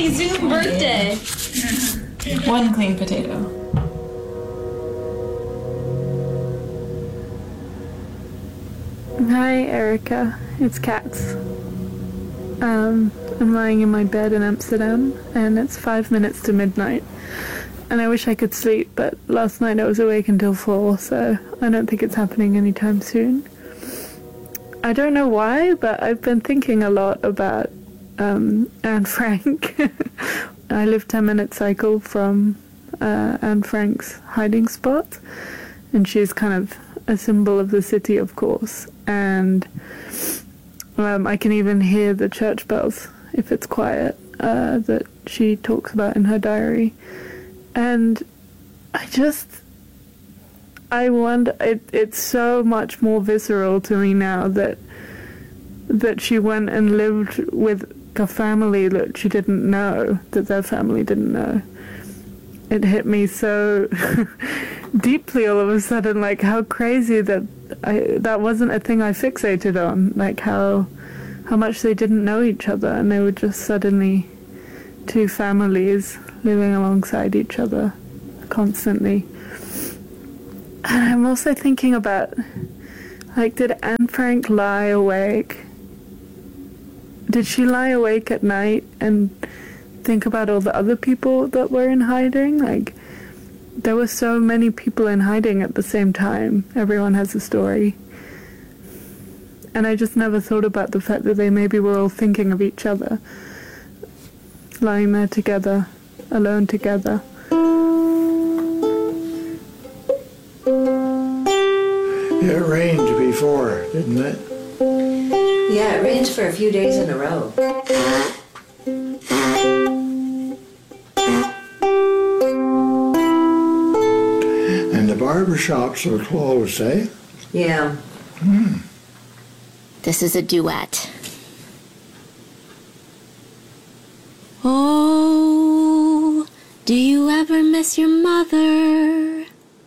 Happy Zoom birthday. One clean potato. Hi, Erica. It's Katz. I'm lying in my bed in Amsterdam, and it's 5 minutes to midnight. And I wish I could sleep, but last night I was awake until 4, so I don't think it's happening anytime soon. I don't know why, but I've been thinking a lot about Anne Frank. I live 10-minute cycle from Anne Frank's hiding spot, and she's kind of a symbol of the city, of course. And I can even hear the church bells if it's quiet that she talks about in her diary. And I wonder, it's so much more visceral to me now that she went and lived with a family that she didn't know, that their family didn't know. It hit me so deeply all of a sudden, like how crazy that wasn't a thing I fixated on, like how much they didn't know each other, and they were just suddenly two families living alongside each other constantly. And I'm also thinking about, like, did Anne Frank lie awake? Did she lie awake at night and think about all the other people that were in hiding? Like, there were so many people in hiding at the same time. Everyone has a story. And I just never thought about the fact that they maybe were all thinking of each other, lying there together, alone together. It rained before, didn't it? Yeah, it rains for a few days in a row. And the barber shops are closed, eh? Yeah. This is a duet. Oh, do you ever miss your mother?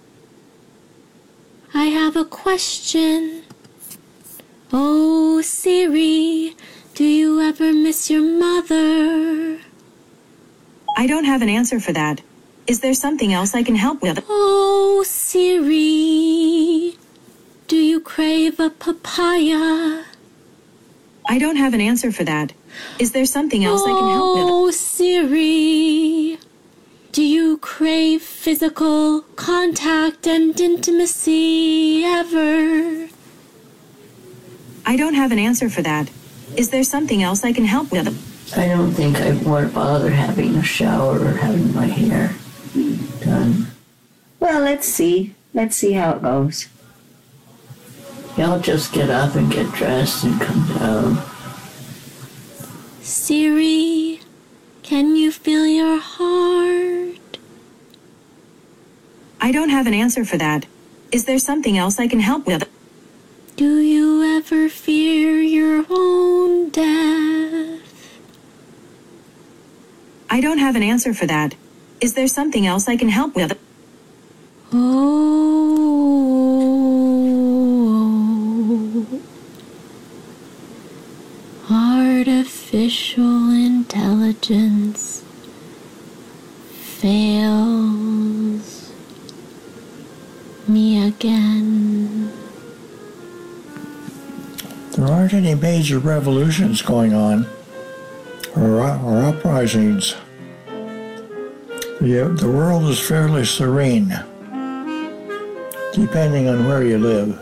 I have a question. Oh, Siri, do you ever miss your mother? I don't have an answer for that. Is there something else I can help with? Oh, Siri, do you crave a papaya? I don't have an answer for that. Is there something else I can help with? Oh, Siri, do you crave physical contact and intimacy ever? I don't have an answer for that. Is there something else I can help with? I don't think I would bother having a shower or having my hair done. Well, let's see. Let's see how it goes. Y'all just get up and get dressed and come down. Siri, can you feel your heart? I don't have an answer for that. Is there something else I can help with? Do you ever fear your own death? I don't have an answer for that. Is there something else I can help with? Oh, artificial intelligence fails me again. There aren't any major revolutions going on or uprisings. The world is fairly serene, depending on where you live.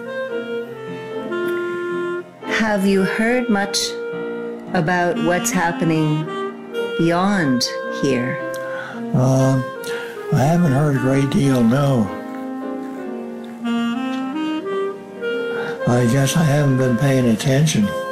Have you heard much about what's happening beyond here? I haven't heard a great deal, no. I guess I haven't been paying attention.